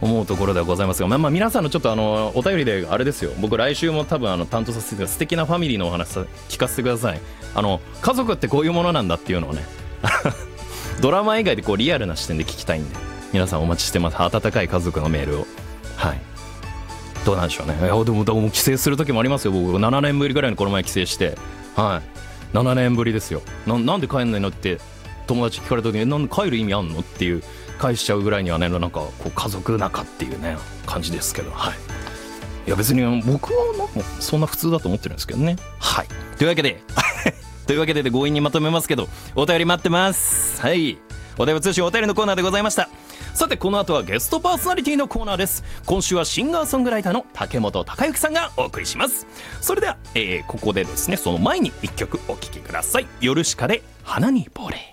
思うところではございますが、皆さんのちょっとお便りであれですよ、僕来週も多分担当させてください。素敵なファミリーのお話聞かせてください。家族ってこういうものなんだっていうのをねドラマ以外でこうリアルな視点で聞きたいんで、皆さんお待ちしてます。温かい家族のメールを。はい、どうなんでしょうね。でも帰省する時もありますよ。僕7年ぶりぐらいにこの前帰省して、はい、7年ぶりですよ。なんで帰んないのって友達聞かれた時に、なんで帰る意味あんのっていう返しちゃうぐらいにはね、なんかこう家族仲っていうね感じですけど、はい、いや別に僕はなんかそんな普通だと思ってるんですけどね。はい、というわけでというわけで強引にまとめますけど、お便り待ってます。はい、お便り通信お便りのコーナーでございました。さてこの後はゲストパーソナリティのコーナーです。今週はシンガーソングライターの竹本孝之さんがお送りします。それでは、ここでですね、その前に一曲お聴きください。ヨルシカで花に亡霊。